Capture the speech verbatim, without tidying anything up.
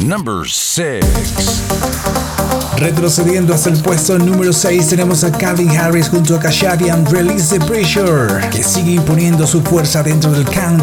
number six. Retrocediendo hasta el puesto número seis tenemos a Calvin Harris junto a Kashadian, Release the Pressure, que sigue imponiendo su fuerza dentro del countdown